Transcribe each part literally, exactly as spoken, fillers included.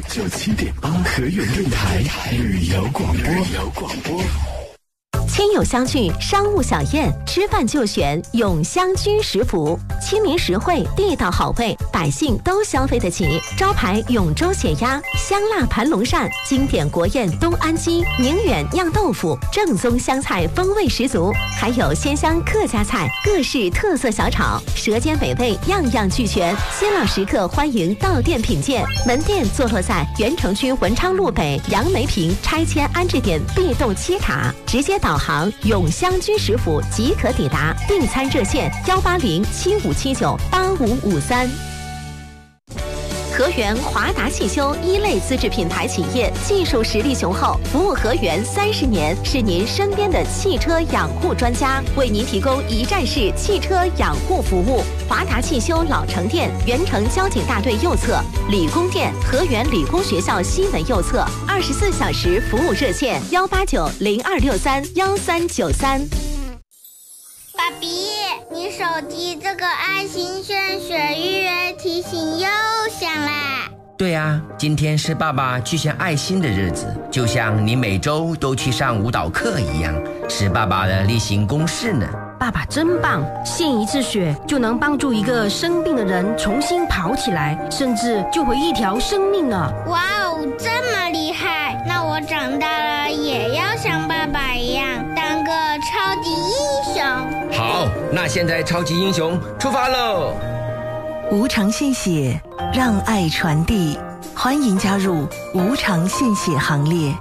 九七点八河源电台旅游广播。旅游广播。 亲友相聚，商务小宴，吃饭就选永香居食府，亲民实惠，地道好味，百姓都消费得起。招牌永州血鸭、香辣盘龙鳝，经典国宴东安鸡、宁远酿豆腐，正宗湘菜风味十足，还有鲜香客家菜，各式特色小炒，舌尖美味，样样俱全。新老食客欢迎到店品鉴。门店坐落在原城区文昌路北杨梅坪拆迁安置点 B 栋七塔，直接导航永香居食府即可抵达。订餐热线幺八零七五七九八五五三。河源华达汽修一类资质品牌企业，技术实力雄厚，服务河源三十年，是您身边的汽车养护专家，为您提供一站式汽车养护服务。华达汽修老城店，原城交警大队右侧；理工店，河源理工学校西门右侧。二十四小时服务热线幺八九零二六三幺三九三。 爸比，你手机这个爱心献血预约提醒又响啦。 对啊，今天是爸爸去献爱心的日子，就像你每周都去上舞蹈课一样，是爸爸的例行公事呢。 爸爸真棒，献一次血就能帮助一个生病的人重新跑起来，甚至救回一条生命呢。 哇哦，这么厉害！那我长大了也要像爸爸一样当个超级英雄。 好，那现在超级英雄出发喽！ 无偿献血，让爱传递，欢迎加入无偿献血行列。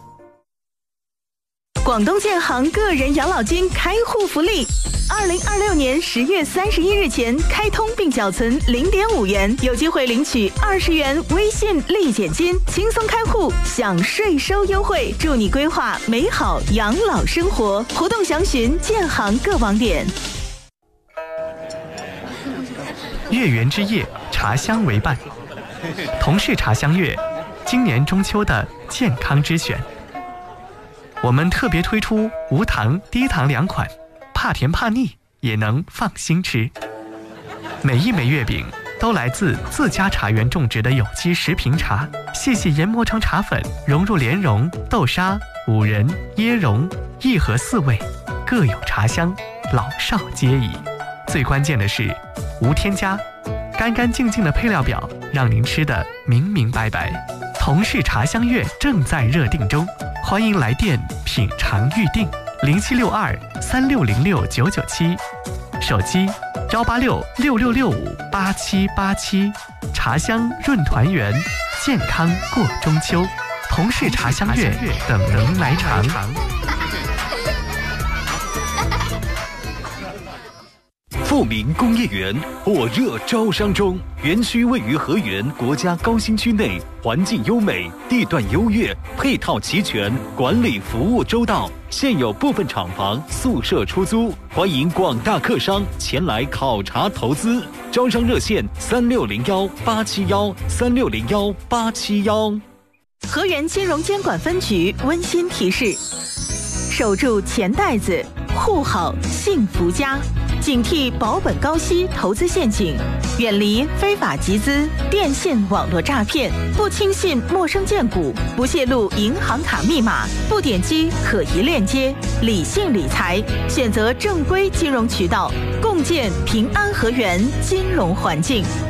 广东建行个人养老金开户福利，二零二六年十月三十一日前开通并缴存零点五元，有机会领取二十元微信立减金，轻松开户享税收优惠，助你规划美好养老生活。活动详询建行各网点。 月圆之夜，茶香为伴，同是茶香月，今年中秋的健康之选。我们特别推出无糖低糖两款，怕甜怕腻也能放心吃。每一枚月饼都来自自家茶园种植的有机食品茶，细细研磨成茶粉，融入莲蓉、豆沙、五仁、椰蓉，一盒四味，各有茶香，老少皆宜。最关键的是无添加，干干净净的配料表让您吃得明明白白。同是茶香月正在热定中，欢迎来电品尝预定零七六二三六零六九九七，手机幺八六六六六五八七八七。茶香润团圆，健康过中秋，同是茶香月，等人来尝。 富民工业园火热招商中，园区位于河源国家高新区内，环境优美，地段优越，配套齐全，管理服务周到。现有部分厂房、宿舍出租，欢迎广大客商前来考察投资。招商热线三六零幺八七幺三六零幺八七幺。 河源金融监管分局温馨提示：守住钱袋子，护好幸福家。警惕保本高息投资陷阱，远离非法集资、电信网络诈骗，不轻信陌生荐股，不泄露银行卡密码，不点击可疑链接，理性理财，选择正规金融渠道，共建平安河源金融环境。